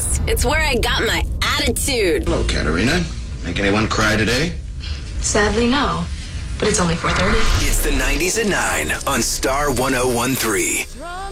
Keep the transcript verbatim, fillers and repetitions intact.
nineties. It's where I got my attitude. Hello, Katerina. Make anyone cry today? Sadly, no. But it's only four thirty. It's the nineties at nine on Star one oh one three.